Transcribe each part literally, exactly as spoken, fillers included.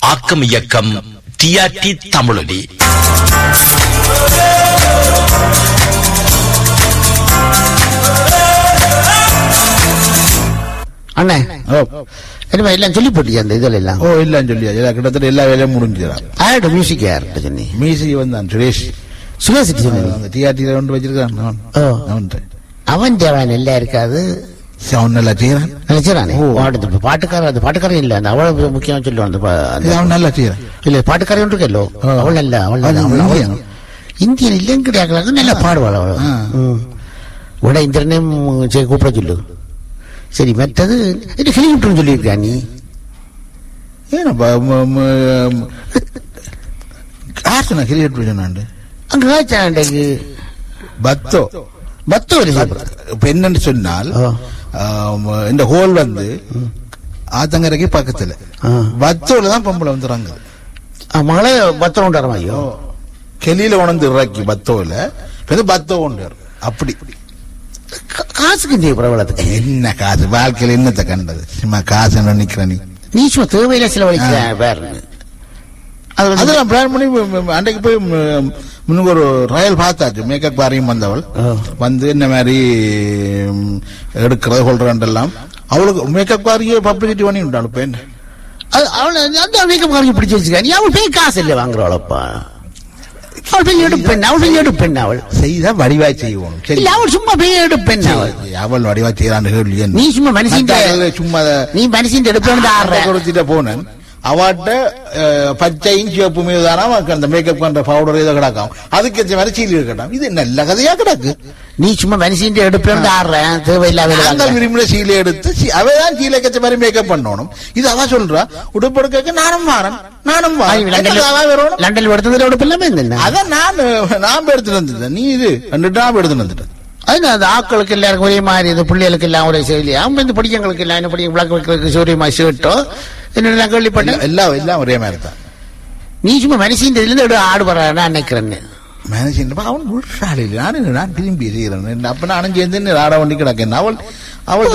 ஆக்கம் இயக்கம் டிஆர்டி தமிழொலி. அண்ணே என்ன எல்லாம் சொல்லி போட்டியா அந்த இதெல்லாம் எல்லாம்? ஓ எல்லாம் சொல்லியா கிட்டத்தட்ட எல்லா வேலையும் முடிஞ்சுதான். யார்கிட்ட மியூசிக் யார்கிட்ட சொன்னி? மியூசிக் வந்தான் சுரேஷ் சுரேஷ் சொன்ன டிஆர்டியில கொண்டு வச்சிருக்கான் அவன் தேவன் எல்லாம் இருக்காது. அவன் நல்லா செய்யறான் நினைச்சானே பாட்டுக்காரன். அந்த பாட்டுக்காரன் இல்ல அந்த அவ்வளவு முக்கியம் சொல்லுவான். அவன் நல்லா செய்யறான் இல்ல பாட்டுக்காரன் இருக்கല്ലോ அவள் இல்ல அவள் இந்தியன் இல்லைன்னு கிடையாது. நல்லா பாடுவாள் அவள். உட இந்திரனே கூப்பிட சொல்லு. சரி மற்றது ஹெலிகாப்டர் சொல்லியிருக்கா நீ? ஹெலிகாப்டர் சொன்னாண்டு அங்க பத்தோ பத்தோ என்னன்னு சொன்னால் இந்த ஹோல் வந்து ஆத்தங்கரைக்கு பக்கத்துல பத்தோல தான் பொம்பளை வந்துடுறாங்க. மகளே பத்தம் உண்டாரம் ஐயோ கெளியில உணர்ந்து இறக்கி பத்தோல பத்தோ உண்டு. அப்படி காசுக்கு பிரபலத்துக்கு என்ன காசு வாழ்க்கையில என்னத்தை கண்டது? சும்மா காசு நிக்கிற நீ நீ சும்மா தேவையில செலவழிக்கிற பேர் அதெல்லாம் பிளான் பண்ணி அன்றைக்கு போய் முன்னுக்கு ஒரு ரயில் பார்த்தாச்சு. மேக்கப் பாரியும் வந்தவள் வந்து என்ன மாதிரி எடுக்கிறது கொள்றெல்லாம் அவளுக்கு மேக்கப் காரியே பப்ளிசிட்டி பண்ணி விட்டாள். பெண் அவளை அந்த மேக்கப் காரியை பிடிச்சி வச்சுக்க. நீ அவள் போய் காசு இல்லை வாங்குறாளப்பா. அவள் போய் எடுப்பெண் அவள் போய் எடுப்பெண் அவள் செய்தா வடிவா செய்வோம். சரி அவள் சும்மா போய் எடுப்பெண் அவள் அவள் வடிவா செய்யறான்னு கேள்வி. நீ சும்மா மனுஷன் சும்மா நீ மனுஷன் எடுப்பேன்னு கொடுத்துட்ட போனேன். அவாட்ட பச்சையும் சிவப்பு மீதானா அந்த மேக்கப் பண்ற பவுடர் ஏதோ கிடக்கும். அதுக்கு ஏற்ற மாதிரி சீலி இருக்கட்டும். இது நல்ல கதையா கிடக்கு. நீ சும்மா மனுஷன் எடுப்பேன்னு ஆடுறேன் தேவையில்லாத விரும்பின சீலை எடுத்து அவைதான் சீலை கச்ச மாதிரி மேக்கப் பண்ணணும். இது அவ சொல்றா உடுப்படுக்க நானும் வாரன் நானும் லண்டன்ல எடுத்தது உடுப்பு இல்லாம அதான் நான் நான் எடுத்துட்டு வந்துட்டேன். நீ இது ரெண்டு நாள் எடுத்துட்டு வந்துட்டேன். அது அந்த ஆக்களுக்கு எல்லாருக்கும் ஒரே மாதிரி இந்த பிள்ளைகளுக்கு எல்லாம் ஒரே செயலி. அவங்க இந்த படிக்கங்களுக்கு எல்லாம் என்ன படிக்க விளக்கு வைக்கிறதுக்கு சூரியமா ஷர்ட்டோ என்ன கேள்விப்பட்டேன். எல்லாம் எல்லாம் ஒரே மாதிரி தான். நீ சும்மா மனுஷன் இதுல இருந்து ஆடு வர்றான்னு நினைக்கிறேன்னு மனுஷன் அவன் உள்சாலையில் நான் நான் திரும்பி செய்கிறேன். அப்ப நானும் சேர்ந்து ஆட வண்டி கிடக்கேன். அவள் அவள்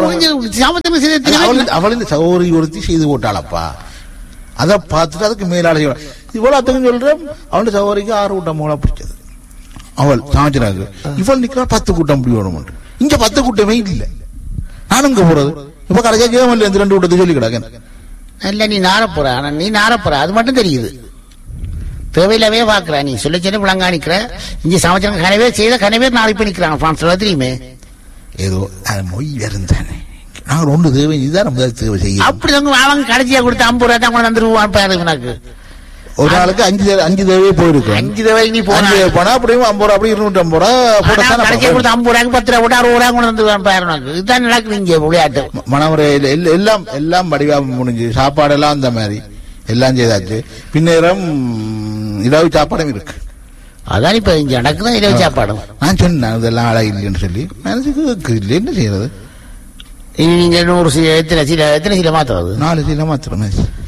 அவள் இந்த சகோதரி ஒருத்தி செய்து போட்டாளப்பா. அதை பார்த்துட்டு அதுக்கு மேலாள இவ்வளவு சொல்றேன். அவன் சகோதரிக்கு ஆறு கூட்டம் மூலம் பிடிச்சது. அவள் சமைச்சனாக்கு இவள் நிக்கிறா பத்து கூட்டம் அப்படி வேணும். இங்க பத்து கூட்டமே இல்லை. நானும் இங்க போறது இப்ப கடைசியா கேமல்ல இருந்து ரெண்டு கூட்டத்தை சொல்லி கிடக்கேன். இல்ல நீ நாரப்புற ஆனா நீ நாரப்புற அது மட்டும் தெரியுது. தேவையில்லாவே பாக்குற நீ சொல்ல சொல்லி விளங்காணிக்கிற. இங்க சமைச்சவங்க கனவே செய்த கனவே நாளைக்கு போய் நிக்கிறாங்க பிரான்ஸ்ல தெரியுமே. ஏதோ மொய் இருந்தானே நாங்க ரெண்டு தேவை இதுதான் நம்ம தேவை செய்ய. அப்படி அவங்க கடைசியா கொடுத்து ஐம்பது ரூபா தான் வந்துருவான் பாரு. எனக்கு ஒரு நாளுக்கு அஞ்சு அஞ்சு தேவையே போயிருக்கு. அஞ்சு தேவை நீ போனா அப்படியும் ஐம்பது ரூபா அப்படி இருநூற்றி ஐம்பது ரூபா கடைசியா கொடுத்து ஐம்பது ரூபாய்க்கு பத்து ரூபா அறுபது ரூபா கொண்டு வந்துருவான் பாரு. எனக்கு இதுதான் நடக்குது இங்க விளையாட்டு. மனமுறையில் எல்லாம் எல்லாம் வடிவா முடிஞ்சு சாப்பாடு எல்லாம் அந்த மாதிரி எல்லாம் செய்தாச்சு. பின்னேரம் இரவு சாப்பாடும் இருக்கு. அதான் இப்ப இங்க நடக்குதான் இரவு சாப்பாடும். நான் சொன்னேன் இதெல்லாம் அழகு இல்லைன்னு சொல்லி மனசுக்கு இல்லை. என்ன செய்யறது? நீங்க நூறு சீல எத்தனை சீல எத்தனை சீல மாத்துறது? நாலு சீல மாத்திரம்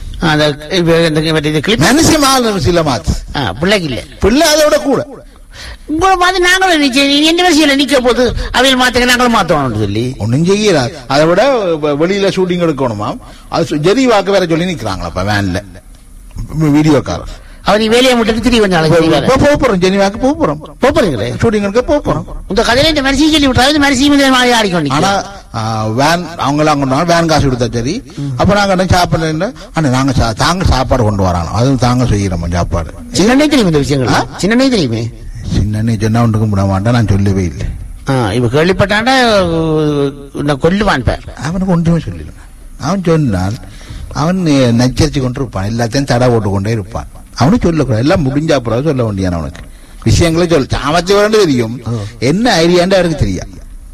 பிள்ளைக்கு இல்ல பிள்ளை அதை விட கூட உங்களை மாதிரி நாங்களும் எந்த விஷயம் நிக்க போது அவையில் மாத்த நாங்களும் மாத்தோம் சொல்லி ஒன்னும் செய்யறாரு. அதை விட வெளியில ஷூட்டிங் எடுக்கணுமா அது ஜெரி வாக்கு வேற சொல்லி நிக்கிறாங்களா வேன்ல வீடியோக்காரர். அவர் நீ வேலையை மட்டும் திரும்பி கொஞ்சம் நாளைக்கு போறோம். ஜெனிவாக்கு போறோம் போறீங்களே ஷூட்டிங் எடுக்க போறோம். இந்த கதையில இந்த மரிசி சொல்லி விட்டாரு. மரிசி ஆடிக்கொண்டு ஆனா வேன் அவங்களாம் கொண்டு வேன் காசு கொடுத்தா சரி. அப்ப நாங்க சாப்பாடு ஆனா நாங்க தாங்க சாப்பாடு கொண்டு வராங்க. அதுவும் தாங்க செய்யறோம் சாப்பாடு. சின்னனே தெரியும் இந்த விஷயங்களா? சின்னனே தெரியுமே. சின்னனே சொன்னா ஒன்றுக்கும் விட மாட்டேன். நான் சொல்லவே இல்லை. இப்ப கேள்விப்பட்டாண்டா கொல்லுவான் பேர். அவனுக்கு ஒன்றுமே சொல்லிடுவேன். அவன் சொன்னால் அவன் நச்சரிச்சு கொண்டு இருப்பான். எல்லாத்தையும் தடை போட்டு கொண்டே இருப்பான். அவனு சொல்லக்கூடாது. எல்லாம் முடிஞ்சா அப்புறம் சொல்ல வேண்டியான அவனுக்கு விஷயங்களே சொல்ல சாமச்சு வரண்டு தெரியும். என்ன ஐடியாண்டு அவருக்கு தெரியும்.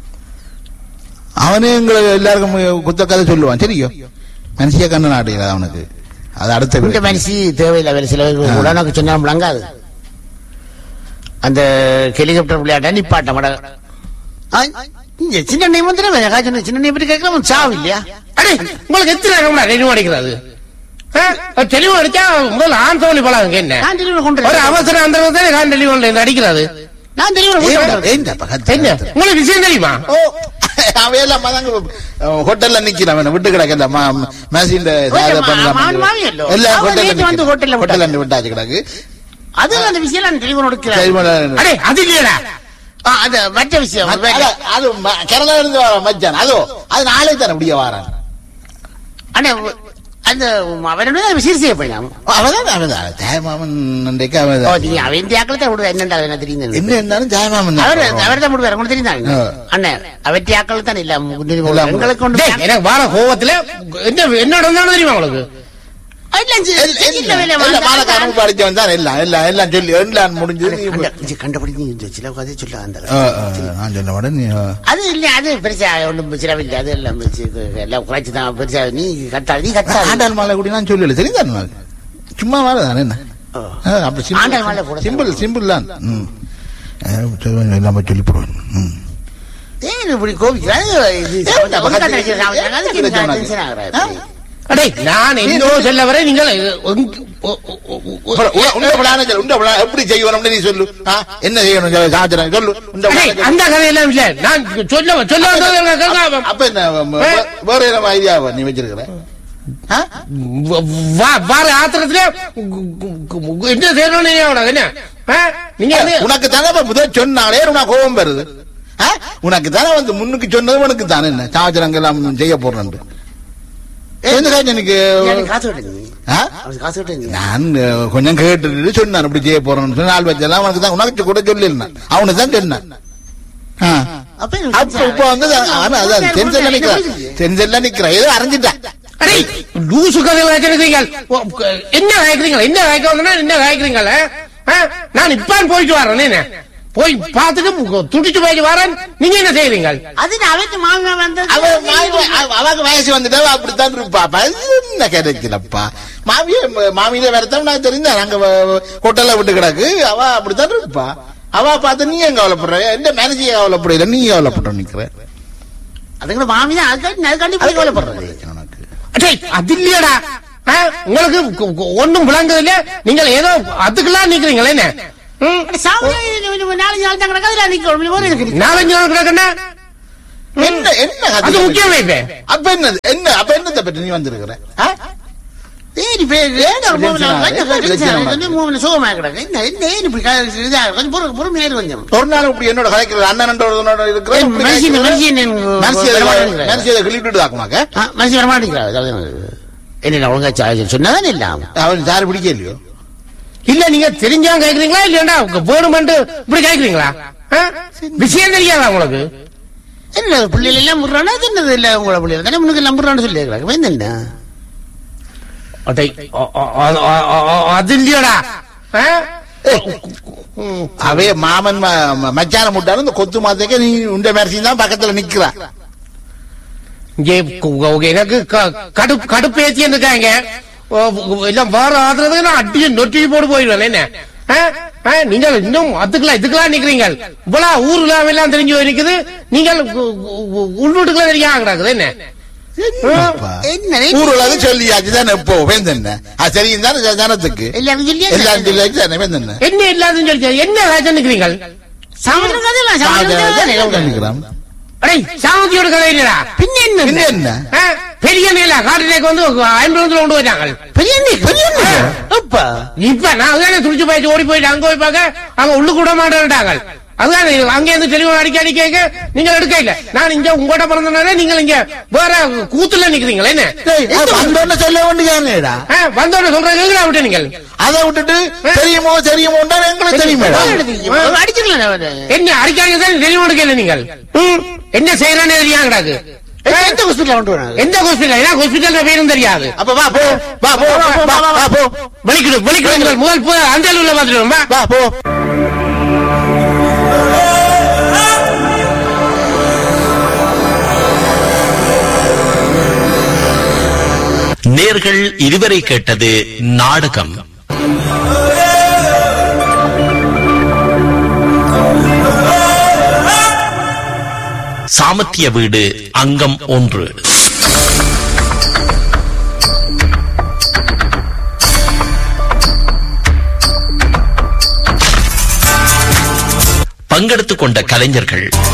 அவனே எங்களை எல்லாருக்கும் குத்த கதை சொல்லுவான். சரியோ மனுஷிய கண்ணு நாட்டுல அவனுக்கு அது அடுத்த மனுஷி தேவையில்லை. வேறு சில உடனே சொன்னா விளங்காது. அந்த ஹெலிகாப்டர் விளையாட்ட நிப்பாட்ட மட சின்ன நெய் வந்து சின்ன நெய் பற்றி கேட்கலாம். சாவு இல்லையா? உங்களுக்கு எத்தனை அடிக்கிறது தெளிவு அடிச்சா முதல்ல ஆன் தோணி பழம் என்ன ஒரு அவசரம் அந்த அடிக்கிறது. நான் தெரியும். உங்களுக்கு விஷயம் தெரியுமா? அவையெல்லாம் ஹோட்டல்ல நிக்கிறான் விட்டு கிடக்கல மேசிண்ட எல்லாம் ஹோட்டல்ல ஹோட்டல்ல விட்டாச்சு கிடக்கு. அது அந்த விஷயம் தெளிவு அது இல்லையடா, அது மற்ற விஷயம். அது கேரளா இருந்து மச்சான், அதோ அது நாளை தானே அப்படியே வாரான். ஆனா அந்த அவனோட சீர்செய்ய போயிடலாம். அவதான் அவதான் ஜெயமாமன் அவன் ஆக்களத்தை விடுவா. என்னென்ன தெரியும் என்ன இருந்தாலும் ஜெயமாமன் அவர் அவர் தான் விடுவார். உங்களுக்கு தெரியுதாங்க அண்ணன் அவற்றை ஆக்கள் தான் இல்ல எங்களுக்கு கொண்டு எனக்கு வார கோவத்துல என்ன என்ன தெரியுமா உங்களுக்கு படிச்சவன் தான் எல்லாம் எல்லாம் எல்லாம் சொல்லி எல்லாம் முடிஞ்சது கண்டுபிடிச்சு சில கதை சொல்ல அந்த அது இல்ல அது பெருசா ஒன்றும் சிலவில்லை. அது எல்லாம் எல்லாம் குறைச்சுதான் பெருசா. நீ கட்டா நீ கட்டா ஆண்டாள் மாலை கூட நான் சொல்லல தெரியுதான் சும்மா வரதான் என்ன ஆண்டாள் மாலை கூட சிம்பிள் சிம்பிள் தான் எல்லாமே சொல்லி போடுவேன். ஏன் இப்படி கோபிக்கிறாங்க? நான் என்ன சொல்ல வரை நீங்கள் எப்படி செய்யணும் நீ சொல்லு. என்ன செய்யணும் சொல்லு. அந்த கதையெல்லாம் இல்ல நான் சொல்ல சொல்ல. அப்ப என்ன வேற என்ன ஐடியாவா நீ வச்சிருக்கிற? வார ஆத்திரத்துல என்ன செய்யணும் என்ன நீங்க உனக்கு தானே முதல் சொன்னாலே உனக்கு கோபம் வருது. உனக்கு தானே வந்து முன்னுக்கு சொன்னது உனக்கு தானே என்ன சாவச்சரங்க எல்லாம் செய்ய போறேன். நான் கொஞ்சம் கேட்டு சொன்னான் இப்படி செய்ய போறேன்னு நாள் வச்செல்லாம் உனக்கு தான் உனக்கு கூட சொல்லிருந்தான். அவனு தான் சொன்னான். இப்ப வந்து டென்ஷன்ல நிக்கிறான் ஏதோ அரைஞ்சிட்டான். லூசு கதைகள் என்ன காய்க்கிறீங்களா? என்ன காய்க்க வந்தா என்ன காய்க்கிறீங்களா? நான் இப்ப போயிட்டு வரேன். என்ன போய் பார்த்துட்டு துடிச்சு போயிட்டு வரேன். நீங்க என்ன செய்யறீங்க? அது அவருக்கு மாமா வந்து அவக்கு வயசு வந்துட்டா அப்படித்தான் இருப்பா. என்ன கிடைக்கலப்பா மாமிய மாமியில வரத்தான் நான் தெரிஞ்சா நாங்க ஹோட்டல்ல விட்டு கிடக்கு. அவ அப்படித்தான் இருப்பா. அவ பார்த்து நீ எங்க கவலைப்படுற? என்ன மேனேஜர் கவலைப்படல, நீ கவலைப்பட நிக்கிற. அதுக்கு மாமியா அதுக்காண்டி கவலைப்படுறது அது இல்லையடா. உங்களுக்கு ஒன்னும் விளங்குது இல்ல. நீங்கள் ஏதோ அதுக்கெல்லாம் நிக்கிறீங்களே. என்ன நாலஞ்சு நாள் தான் கிடக்கு. நாலஞ்சு நாள் கிடக்குன்னா என்ன என்ன அது முக்கியமே. அப்ப என்னது என்ன அப்ப என்னத்தை பற்றி நீ வந்திருக்கிற? ஒரு நாள் இப்படி என்னோட கலைக்கிற அண்ணன் என்ன ஒழுங்கா சொன்னதான் இல்ல அவன் சாரு பிடிக்க இல்லையோ இல்ல. நீங்க தெரிஞ்சா கேக்குறீங்களா இல்லையா வேணுமென்று இப்படி கேக்குறீங்களா? விஷயம் தெரியாதா உங்களுக்கு? என்ன பிள்ளைகள் எல்லாம் முடுறானா என்னது இல்ல உங்களோட பிள்ளைகள் தானே முன்னுக்கு எல்லாம் முடுறான்னு சொல்லி என்ன அது இல்லையடா. அவே மாமன் மச்சான முட்டாலும் இந்த கொத்து மாத்தக்க நீ உண்ட மேரசி தான் பக்கத்துல நிக்கிறா. எனக்கு கடுப்பு கடுப்பேத்தி இருக்காங்க எல்லாம் வேற ஆதரவு. நான் அடிய நொட்டி போட்டு போயிடுவேன். என்ன நீங்கள் இன்னும் அதுக்கெல்லாம் இதுக்கெல்லாம் நிக்கிறீங்க. இவ்வளவு ஊர் இல்லாம எல்லாம் தெரிஞ்சு இருக்குது. நீங்கள் உள்வீட்டுக்குள்ள தெரியாம கிடக்குது. என்ன ஊருலக சொல்லியாச்சுதான் எப்போ என்ன சரியும் தானே ஜனத்துக்கு எல்லாரும் சொல்லி என்ன எல்லாத்தையும் சொல்லி என்ன ராஜா நிக்கிறீங்க? சாமத்தியோட கதை இல்லடா. பின்ன என்ன என்ன பெரிய நீல காட்டுக்கு வந்து ஐம்பது கொண்டு போயிட்டாங்க. பெரிய இப்ப இப்ப நான் தானே துடிச்சு போயிட்டு ஓடி போயிட்டு அங்க போய் பார்க்க அங்க உள்ளு கூட மாட்டேன்ட்டாங்க. அதுதான் அங்க இருந்து டெலிபோன் அடிக்க அடிக்க நீங்க எடுக்க இல்ல. நான் இங்க உங்கள்கிட்ட பிறந்தனால நீங்க இங்க வேற கூத்துல நிக்கிறீங்களா? என்ன வந்தோன்னு சொல்ல வேண்டியதா? வந்தோன்னு சொல்றீங்களா விட்டு நீங்கள் அதை விட்டுட்டு தெரியுமோ தெரியுமோ எங்களுக்கு தெரியுமே அடிச்சுக்கலாம். என்ன அடிக்காங்க தான் டெலிபோன் எடுக்கல. நீங்கள் என்ன செய்யறானே தெரியாது கிடாது. எந்த ஹாஸ்பிட்டல் கொண்டு வராங்க? எந்த ஹாஸ்பிட்டல் ஹாஸ்பிட்டல் பேரும் தெரியாது. அப்ப வா போ வா போ வா போ வலிக்குது வலிக்குது முதல் போ அந்த உள்ள பாத்துட்டு வா போ. நேர்கள் இதுவரை கேட்டது நாடகம் சாமத்திய வீடு அங்கம் ஒன்று. பங்கெடுத்துக் கொண்ட கலைஞர்கள்